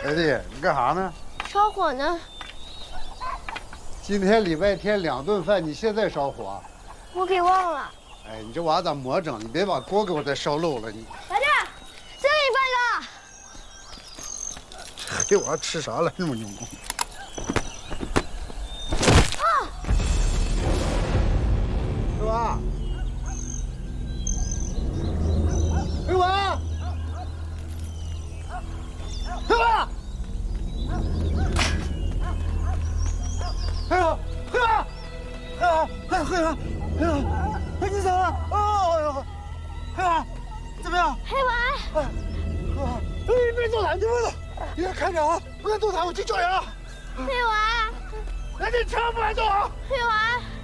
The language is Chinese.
儿子，你干啥呢？ 烧火呢。 今天礼拜天2顿饭，你现在烧火？ 我给忘了。 哎，你这娃咋魔怔？你别把锅给我再烧漏了你。 老弟，再给你半个。这娃吃啥了？那么用功？ 啊！ 黑娃，黑娃，黑娃，黑娃，黑娃，黑娃，哎，你咋了？哦，黑娃，怎么样？ 黑娃， 黑娃，哎，别动他，你别动，你要看着啊，不能动他，我去叫人啊。 黑娃， 哎，你千万不能动啊！ 黑娃。